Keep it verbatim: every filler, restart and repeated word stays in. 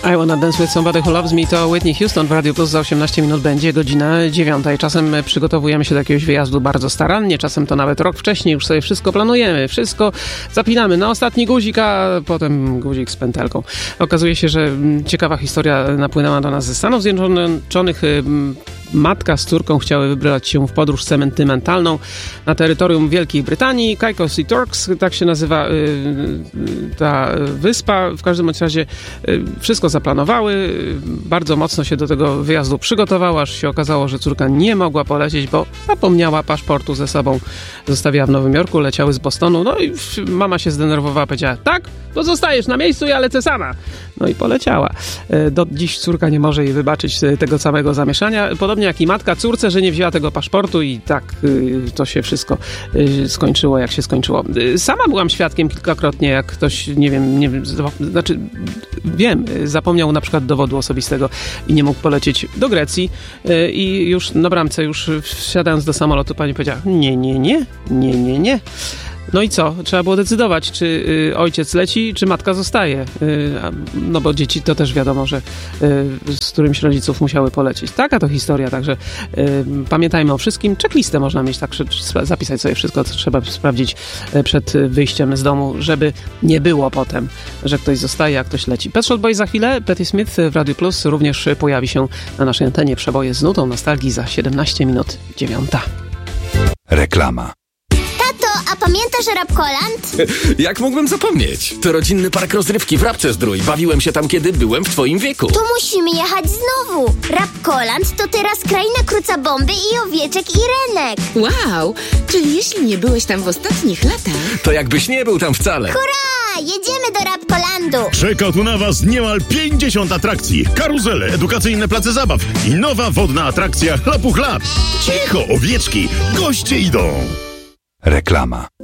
I Wanna Dance With Somebody Who Loves Me to Whitney Houston w Radio Plus. Za osiemnaście minut będzie godzina dziewiąta i czasem przygotowujemy się do jakiegoś wyjazdu bardzo starannie, czasem to nawet rok wcześniej już sobie wszystko planujemy, wszystko zapinamy na ostatni guzik, a potem guzik z pętelką. Okazuje się, że ciekawa historia napłynęła do nas ze Stanów Zjednoczonych. Matka z córką chciały wybrać się w podróż sentymentalną na terytorium Wielkiej Brytanii. Caicos i Turks, tak się nazywa y, ta wyspa. W każdym razie y, wszystko zaplanowały. Bardzo mocno się do tego wyjazdu przygotowały, aż się okazało, że córka nie mogła polecieć, bo zapomniała paszportu ze sobą. Zostawiła w Nowym Jorku, leciały z Bostonu. No i mama się zdenerwowała, powiedziała: tak, to zostajesz na miejscu, ja lecę sama. No i poleciała. Do dziś córka nie może jej wybaczyć tego samego zamieszania. Podobnie jak i matka córce, że nie wzięła tego paszportu i tak y, to się wszystko y, skończyło, jak się skończyło. Y, sama byłam świadkiem kilkakrotnie, jak ktoś, nie wiem, nie wiem, znaczy wiem, zapomniał na przykład dowodu osobistego i nie mógł polecieć do Grecji y, i już na bramce, już wsiadając do samolotu, pani powiedziała: nie, nie, nie, nie, nie, nie. No i co? Trzeba było decydować, czy y, ojciec leci, czy matka zostaje. Y, a, no bo dzieci to też wiadomo, że y, z którymś rodziców musiały polecieć. Taka to historia, także y, pamiętajmy o wszystkim. Checklistę można mieć, tak, zapisać sobie wszystko, co trzeba sprawdzić przed wyjściem z domu, żeby nie było potem, że ktoś zostaje, a ktoś leci. Pet Shop Boys za chwilę, Patti Smith w Radio Plus również pojawi się na naszej antenie. Przeboje z nutą nostalgii za siedemnaście minut dziewiąta. Reklama. A pamiętasz Rapkoland? Jak mógłbym zapomnieć? To rodzinny park rozrywki w Rabce Zdrój. Bawiłem się tam, kiedy byłem w twoim wieku. Tu musimy jechać znowu. Rapkoland to teraz kraina kruca bomby i owieczek i renek. Wow, czyli jeśli nie byłeś tam w ostatnich latach... To jakbyś nie był tam wcale. Hurra! Jedziemy do Rapkolandu. Czeka tu na was niemal pięćdziesiąt atrakcji, karuzele, edukacyjne place zabaw i nowa wodna atrakcja Chlapuch Lab. Cicho, owieczki, goście idą. Reklama.